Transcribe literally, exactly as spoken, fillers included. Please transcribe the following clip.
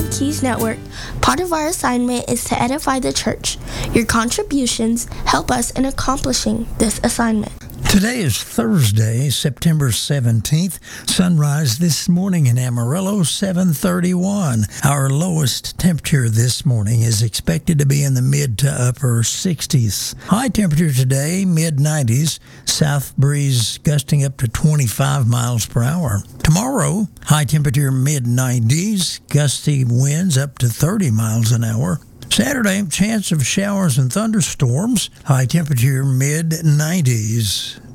Golden Keys Network. Part of our assignment is to edify the church. Your contributions help us in accomplishing this assignment. Today is Thursday, September seventeenth. Sunrise this morning in Amarillo, seven thirty-one. Our lowest temperature this morning is expected to be in the mid to upper sixties. High temperature today, mid nineties. South breeze gusting up to twenty-five miles per hour. Tomorrow, high temperature mid nineties. Gusty winds up to thirty miles an hour. Saturday, chance of showers and thunderstorms. High temperature mid nineties.